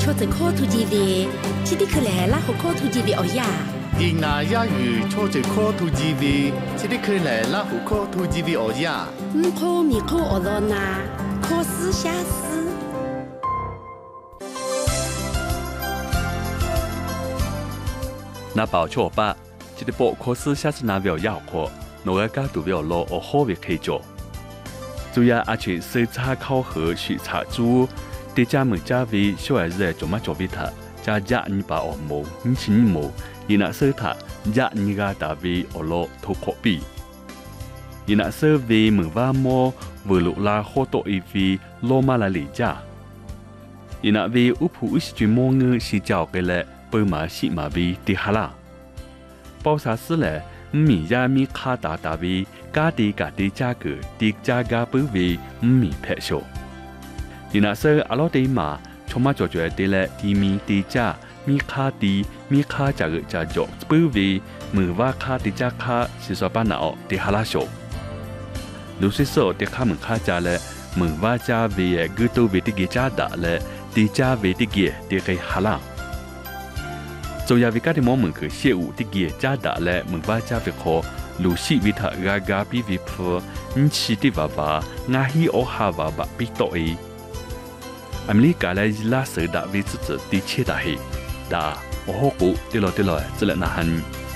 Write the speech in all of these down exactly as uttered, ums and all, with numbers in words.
戳着科图基维，这里可来拉和科图基维哦呀。 迪那亚语戳着科图基维，这里可来拉和科图基维哦呀。 唔科咪科哦罗那，科斯下斯。 那保错吧，这里播科斯下斯那表要课，我个家都表罗哦好为可以做。主要而且搜查考核学查组，对家门家为小孩子做嘛做俾他，家家你把哦冇，你亲冇，伊那搜他，家你个大为哦罗偷考比，伊那搜为门话么，为路拉好多一位罗马来理家，伊那为乌普一时就么个是教给了，不嘛是嘛为地哈啦，包啥事嘞？米呀米卡达达维，家地家地价格，地价格不为米拍手。你那时阿拉地嘛，从嘛就觉得嘞，地米地价米卡地米卡价格价格不为米瓦卡地价卡，是说把那哦地哈拉手。如是说地卡米卡价嘞，米瓦价为诶，古都为地个价大嘞，地价为地个地个哈拉。做呀，为家的某门去业务的个加大了，门把加为好，陆续为他嘎嘎比为普，你吃的娃娃，俺希奥哈娃娃比多诶。阿米加来伊拉手打为自己的切打嘿，打我好过，对了对了，这来那很。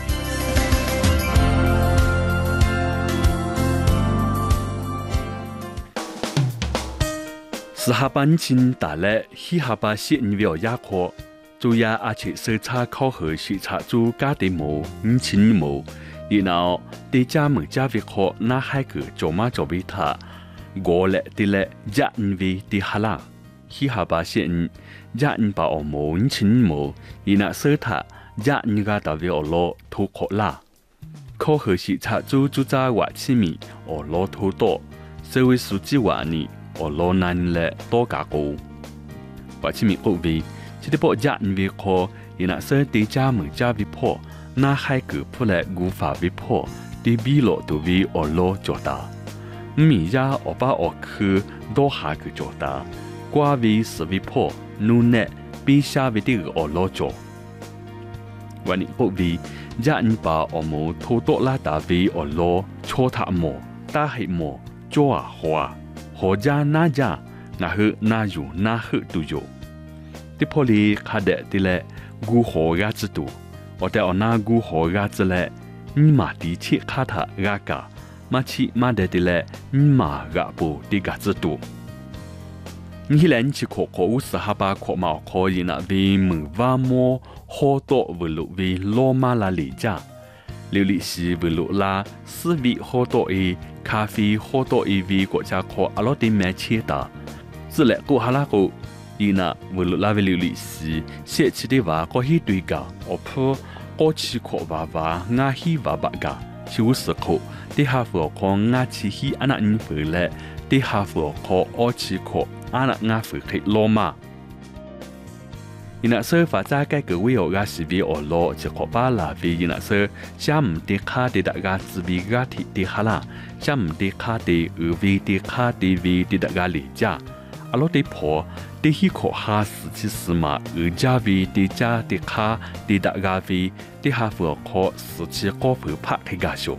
是下班前打来，希下班些你不要压课。主要而且搜查考核学查组家的冇，你亲冇，然后对家门家为好，那还个做嘛做俾他，我嘞的嘞，家人为的哈啦，希下把些人，家人把我冇，你亲冇，然后搜他，家人家大为我攞偷考啦，考核学查组组长话起米，我攞偷多，社会书记话你，我攞难嘞多加高，话起米各位。这里播家人为课，伊那说对家门家为破，那还个破来无法为破，对比罗都为二罗做大，米家我把我去多下个做大，瓜为是为破，努呢比下为这个二罗做。วันนี้พวกวีญาติป่าอโมโทโตลาตาวีอโลโชทาโมตาให้โมจัวหัวหัวจานาจานาหืนาอยู่นาหืตุโยที่พอลีคาเดติเลกูหัวกาจิตุอแต่อนากูหัวกาจิเลนี่มาดีชิคาถากากามาชิมาเดติเลนี่มากาปูดีกาจิตุนี่แหละนี่ขอขออุสหะบาขอมาขอยินะวีมือว่าโมโฮโตวลุวีโลมาลาลิจาลิลิซีวลุลาสวีโฮโตเอคาฟีโฮโตเอวีกว่าจะขออลอติแมเชตาสิแหละกูฮาลากูยีนะวลุลาเวลิลิซีเสียชิเดวาก็ฮีดุยกาอพอก็ชิขอวาวางาฮีวาบากาชิวสโคที่ฮาฟัวของงาชิฮีอันนั้นฝือและที่ฮาฟัวขออชิขออันนั้นงาฝือเคโลมา伊那说法在改革委员是为俄罗斯可把拉为伊那说想唔得卡的大家自为个体的哈啦，想唔得卡的而为的卡的为的大家理解，阿罗的婆的去可哈事其实嘛，而家为的家的卡的大家为的哈佛可事其高分拍的个少，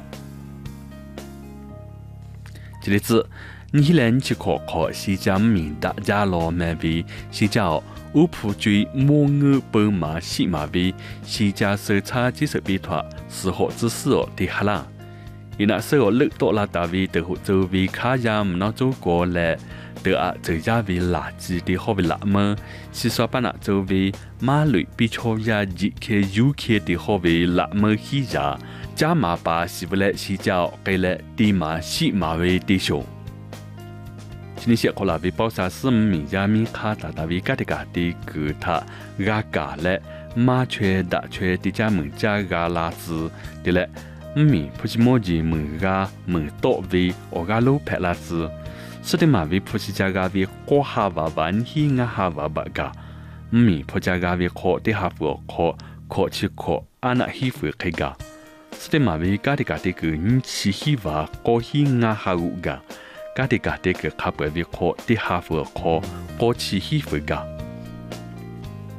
这里子你人去可可是将明大家罗咩为是叫。乌普追摩尔本马西马维西加搜查技术比团是何之事哦的哈啦，伊那时候勒多拉达维的周围卡亚唔那周国嘞，的啊这家为垃圾的好为垃么，是说把那周围马路比超呀一克 U K 的好为垃么起呀，加马巴是不来是叫给了地马西马维的熊。今天写过了，为包啥事米家米卡达达为家的家的给他嘎嘎嘞，马雀大雀的家门家嘎拉子的嘞，米普西莫吉门嘎门多为我嘎路拍拉子，是的嘛为普西家嘎为过哈娃玩希阿哈娃娃嘎，米普家嘎为可的哈佛可可去可阿那希佛开嘎，是的嘛为家的家的给你去希娃过希阿哈乌嘎。家的家的个卡不为可的哈佛可过去希佛个，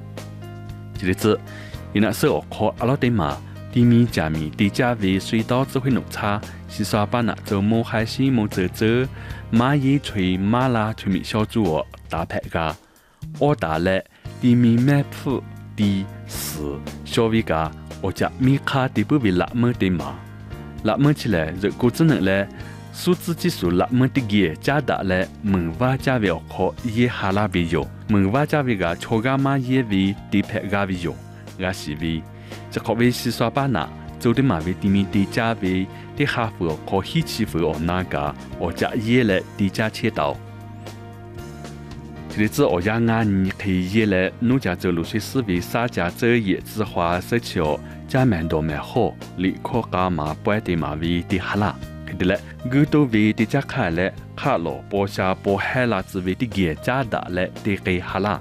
这日子，伊那是我靠阿拉对嘛，地米加米地价为水稻只会弄差，是说把那周末还是莫走走，马野吹马拉吹米小猪哦打牌噶，我打嘞地米买铺地四小维噶，我家米卡地不为拉么对嘛，拉么起来如果只能嘞。数字技术拉么的个加大了，门瓦加为可也哈拉为有，门瓦加为个超噶嘛也为地拍噶为有，个是为这可为是说把那做的嘛为地面地价为的哈佛可希起佛哦那个，我家也来地价切到。这里子我家俺你可以也来，奴家走路水思维啥家走也之花社区哦，家蛮多蛮好，立刻噶嘛不爱的嘛为的哈拉。的嘞，我都为的家看嘞，卡罗波下波海拉子为的也加大嘞的给哈拉。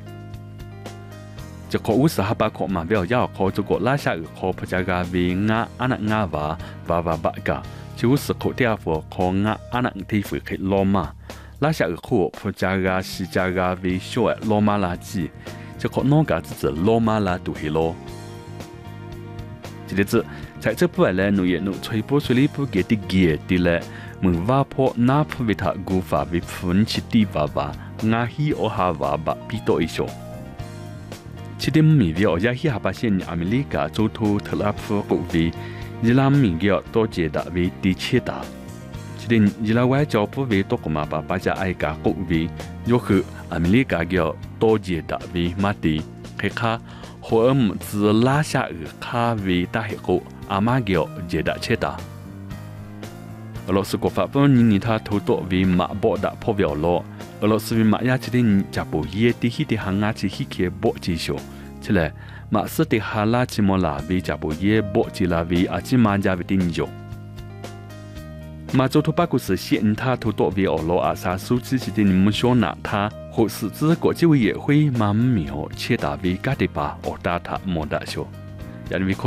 这个五十哈巴克嘛，不要要靠这个拉下个靠不加个为俺阿那俺娃娃娃娃个，就是靠第二副靠俺阿那地方去罗马，拉下个靠不加个是加个为小诶罗马垃圾，这个哪个只是罗马拉都去咯。这日子。在这部来农业农吹波水里不给的给的嘞，门瓦坡哪不为他古法为分起地娃娃，俺希奥哈娃娃比多一些。这点米为我家希哈巴县阿美利加州头特拉普国为，伊拉米个多杰达为第七大。这点伊拉外交部为多个嘛把巴家爱家国为，又和阿美利加个多杰达为马蒂，开卡和我们自拉下尔卡为大黑国。阿妈叫杰达切达，俄罗斯国法本年年他偷盗为马博达破表了。俄罗斯为马亚起的人家不也的起的行亚起起去博技术，起来马斯的哈拉起莫拉为家不也博起拉为阿起马家为的牛。马州托巴古是现他偷盗为俄罗阿萨苏起起的人们说拿他，或是指国际委员会马苗切达为家的把俄达他莫达修，因为